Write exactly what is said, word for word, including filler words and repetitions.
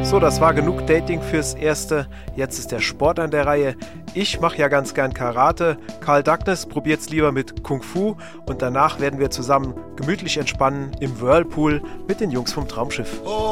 So, das war genug Dating fürs Erste. Jetzt ist der Sport an der Reihe. Ich mache ja ganz gern Karate. Karl Douglas probiert's lieber mit Kung Fu. Und danach werden wir zusammen gemütlich entspannen im Whirlpool mit den Jungs vom Traumschiff.